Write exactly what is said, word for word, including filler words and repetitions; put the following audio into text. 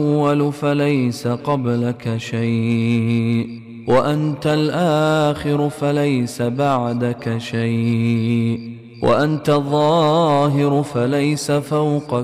الأول فليس قبلك شيء، وأنت الآخر فليس بعدك شيء، وأنت الظاهر فليس فوقك